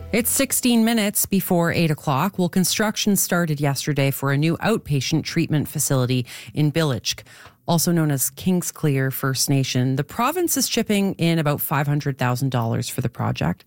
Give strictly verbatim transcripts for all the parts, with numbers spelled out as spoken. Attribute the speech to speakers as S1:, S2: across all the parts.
S1: It's sixteen minutes before eight o'clock. Well, construction started yesterday for a new outpatient treatment facility in Biljik, also known as Kingsclear First Nation. The province is chipping in about five hundred thousand dollars for the project,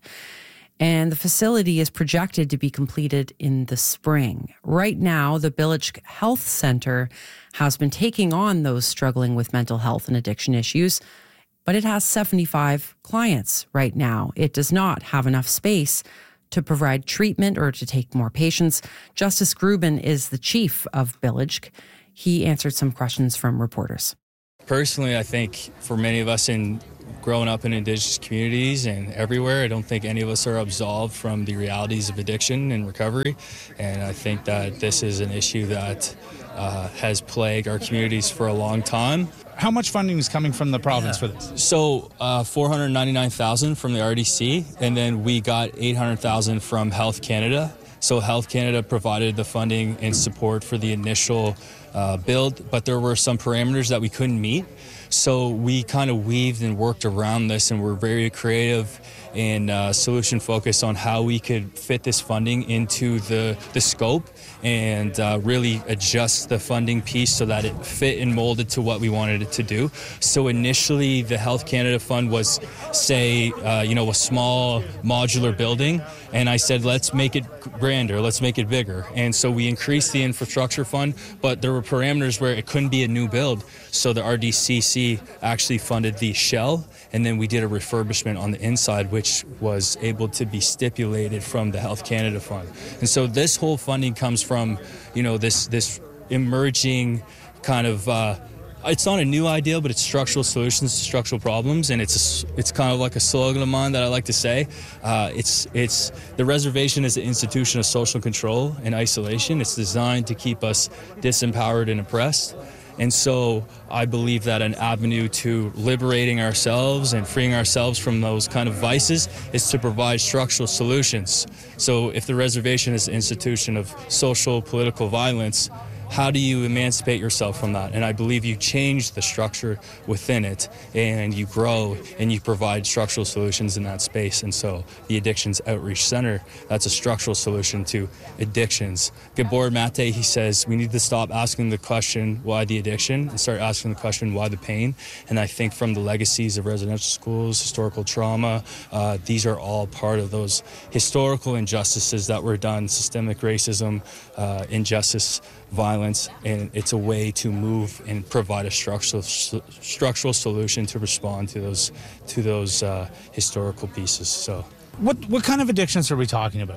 S1: and the facility is projected to be completed in the spring. Right now, the Biljik Health Centre has been taking on those struggling with mental health and addiction issues, but it has seventy-five clients right now. It does not have enough space to provide treatment or to take more patients. Justice Grubin is the chief of Biljik. He answered some questions from reporters.
S2: Personally, I think for many of us in growing up in Indigenous communities and everywhere, I don't think any of us are absolved from the realities of addiction and recovery. And I think that this is an issue that uh, has plagued our communities for a long time.
S3: How much funding is coming from the province yeah. for this?
S2: So uh, four hundred ninety-nine thousand dollars from the R D C, and then we got eight hundred thousand dollars from Health Canada. So Health Canada provided the funding and support for the initial uh, build, but there were some parameters that we couldn't meet. So we kind of weaved and worked around this, and we're very creative and uh, solution focused on how we could fit this funding into the, the scope and uh, really adjust the funding piece so that it fit and molded to what we wanted it to do. So initially, the Health Canada Fund was, say, uh, you know, a small modular building, and I said, let's make it grander, let's make it bigger. And so we increased the infrastructure fund, but there were parameters where it couldn't be a new build. So the R D C C actually funded the shell, and then we did a refurbishment on the inside, which was able to be stipulated from the Health Canada Fund. And so this whole funding comes from, you know, this this emerging kind of, uh, it's not a new idea, but it's structural solutions to structural problems, and it's a, it's kind of like a slogan of mine that I like to say. Uh, it's it's the reservation is an institution of social control and isolation. It's designed to keep us disempowered and oppressed. And so I believe that an avenue to liberating ourselves and freeing ourselves from those kind of vices is to provide structural solutions. So if the reservation is an institution of social, political violence, how do you emancipate yourself from that? And I believe you change the structure within it, and you grow, and you provide structural solutions in that space. And so the Addictions Outreach Center, that's a structural solution to addictions. Gabor Mate, he says, we need to stop asking the question, why the addiction, and start asking the question, why the pain? And I think from the legacies of residential schools, historical trauma, uh, these are all part of those historical injustices that were done, systemic racism, uh, injustice, violence, and it's a way to move and provide a structural structural solution to respond to those to those uh, historical pieces. So,
S3: what what kind of addictions are we talking about?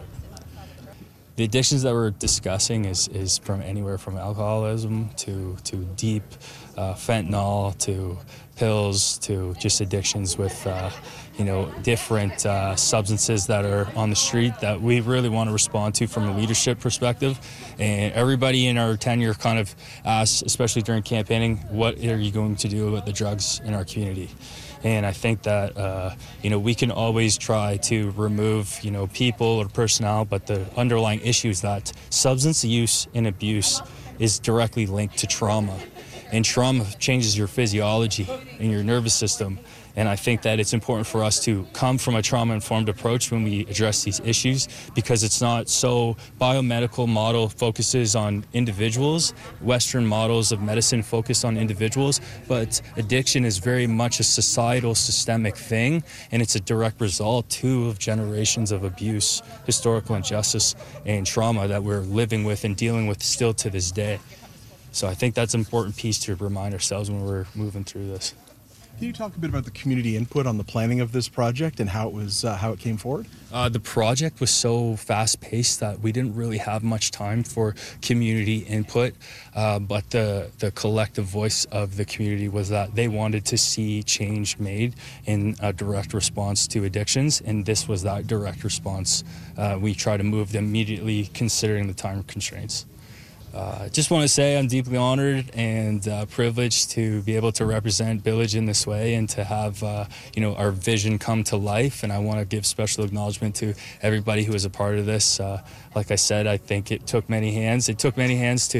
S2: The addictions that we're discussing is is from anywhere from alcoholism to to deep uh, fentanyl to pills to just addictions with uh, you know different uh, substances that are on the street that we really want to respond to from a leadership perspective. And everybody in our tenure kind of asks, especially during campaigning, what are you going to do about the drugs in our community? And I think that, uh, you know, we can always try to remove, you know, people or personnel, but the underlying issue is that substance use and abuse is directly linked to trauma. And trauma changes your physiology and your nervous system. And I think that it's important for us to come from a trauma-informed approach when we address these issues, because it's not so biomedical model focuses on individuals, Western models of medicine focus on individuals, but addiction is very much a societal, systemic thing, and it's a direct result, too, of generations of abuse, historical injustice, and trauma that we're living with and dealing with still to this day. So I think that's an important piece to remind ourselves when we're moving through this.
S4: Can you talk a bit about the community input on the planning of this project and how it was uh, how it came forward?
S2: Uh, the project was so fast-paced that we didn't really have much time for community input, uh, but the, the collective voice of the community was that they wanted to see change made in a direct response to addictions, and this was that direct response. Uh, we tried to move immediately considering the time constraints. I uh, just want to say I'm deeply honored and uh, privileged to be able to represent Biljik in this way and to have uh, you know, our vision come to life. And I want to give special acknowledgement to everybody who was a part of this. Uh, like I said, I think it took many hands. It took many hands to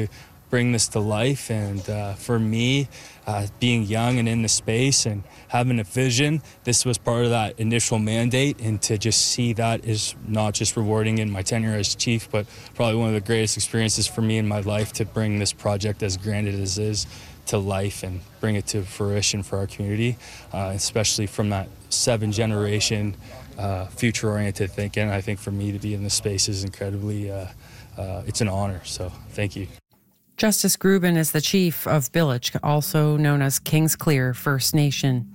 S2: bring this to life. And uh, for me, uh, being young and in the space and having a vision, this was part of that initial mandate. And to just see that is not just rewarding in my tenure as chief, but probably one of the greatest experiences for me in my life to bring this project, as grand as it is, to life and bring it to fruition for our community, uh, especially from that seven generation uh, future-oriented thinking. I think for me to be in this space is incredibly, uh, uh, it's an honor. So thank you.
S1: Justice Grubin is the chief of Billitch, also known as Kingsclear First Nation.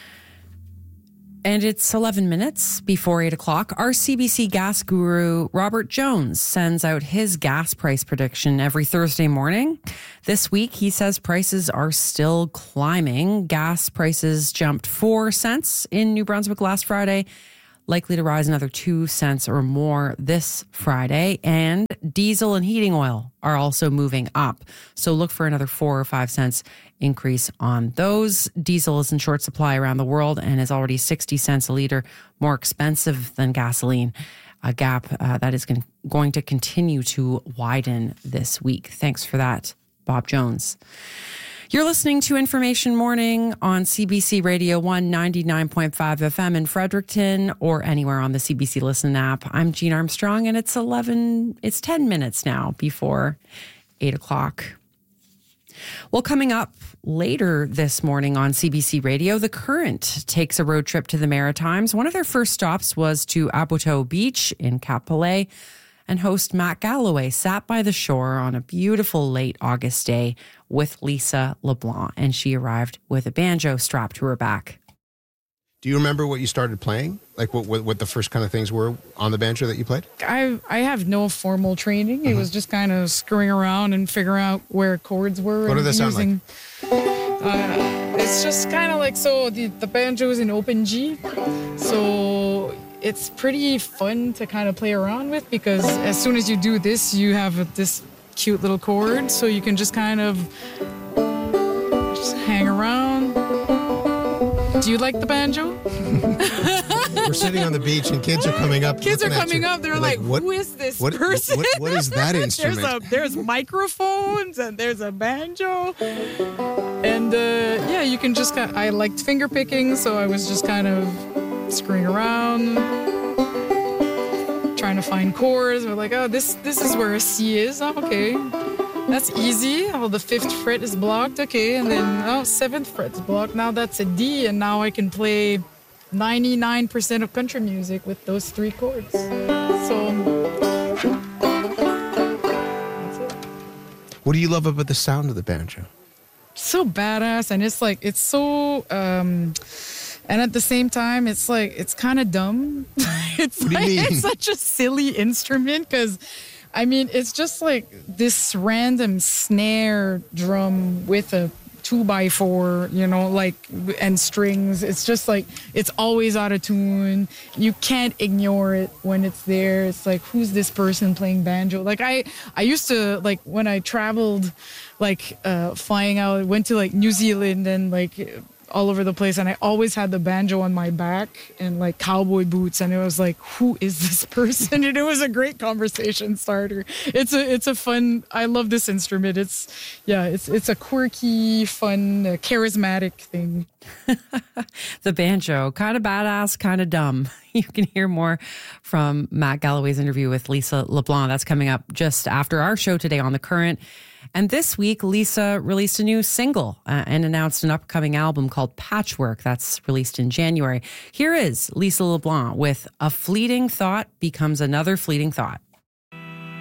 S1: And it's eleven minutes before eight o'clock. Our C B C gas guru, Robert Jones, sends out his gas price prediction every Thursday morning. This week, he says prices are still climbing. Gas prices jumped four cents in New Brunswick last Friday, likely to rise another two cents or more this Friday. And diesel and heating oil are also moving up. So look for another four or five cents increase on those. Diesel is in short supply around the world and is already sixty cents a litre more expensive than gasoline. A gap uh, that is con- going to continue to widen this week. Thanks for that, Bob Jones. You're listening to Information Morning on C B C Radio one ninety-nine point five F M in Fredericton or anywhere on the C B C Listen app. I'm Jean Armstrong, and it's eleven, it's ten minutes now before eight o'clock. Well, coming up later this morning on C B C Radio, The Current takes a road trip to the Maritimes. One of their first stops was to Aboiteau Beach in Cap Pelé, and host Matt Galloway sat by the shore on a beautiful late August day with Lisa LeBlanc, and she arrived with a banjo strapped to her back.
S5: Do you remember what you started playing? Like what, what, what the first kind of things were on the banjo that you played?
S6: I I have no formal training. Mm-hmm. It was just kind of screwing around and figuring out where chords were.
S5: What did that sound
S6: using,
S5: like?
S6: Uh, it's just kind of like, so the, the banjo is in open G. So it's pretty fun to kind of play around with, because as soon as you do this, you have this cute little chord. So you can just kind of just hang around. Do you like the banjo?
S5: We're sitting on the beach and kids are coming up.
S6: Kids are coming up. They're, They're like, like who is this
S5: what,
S6: person?
S5: What, what, what is that instrument?
S6: there's, a, there's microphones and there's a banjo. And uh, yeah, you can just kind of, I liked finger picking, so I was just kind of screwing around, trying to find chords. We're like, oh, this, this is where a C is. Oh, okay. That's easy. Oh, the fifth fret is blocked. Okay, and then, oh, seventh fret's blocked. Now that's a D, and now I can play ninety-nine percent of country music with those three chords. So, that's it.
S5: What do you love about the sound of the banjo?
S6: So badass, and it's like, it's so, um, and at the same time, it's like, it's kind of dumb. It's
S5: what do you
S6: like,
S5: mean?
S6: It's such a silly instrument, because I mean, it's just like this random snare drum with a two by four, you know, like, and strings. It's just like, it's always out of tune. You can't ignore it when it's there. It's like, who's this person playing banjo? Like, I, I used to, like, when I traveled, like, uh, flying out, went to like New Zealand and like all over the place, and I always had the banjo on my back and like cowboy boots, and it was like, who is this person? And it was a great conversation starter. It's a it's a fun, I love this instrument. It's yeah it's it's a quirky, fun, uh, charismatic thing.
S1: The banjo, kind of badass, kind of dumb. You can hear more from Matt Galloway's interview with Lisa LeBlanc. That's coming up just after our show today on The Current. And this week, Lisa released a new single uh, and announced an upcoming album called Patchwork that's released in January. Here is Lisa LeBlanc with A Fleeting Thought Becomes Another Fleeting Thought.